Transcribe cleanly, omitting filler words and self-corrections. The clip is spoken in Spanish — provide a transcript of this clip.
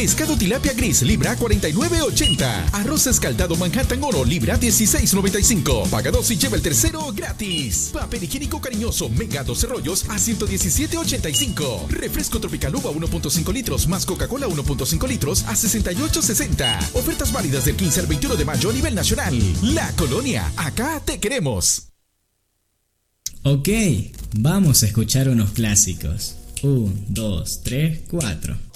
Pescado tilapia gris, libra 49.80. Arroz escaldado Manhattan Oro, libra 16.95. Paga 2 y lleva el tercero gratis. Papel higiénico cariñoso Mega 12 rollos a 117.85. Refresco tropical uva 1.5 litros más Coca-Cola 1.5 litros a 68.60. Ofertas válidas del 15 al 21 de mayo a nivel nacional. La Colonia, acá te queremos. Ok, vamos a escuchar unos clásicos. 1, 2, 3, 4.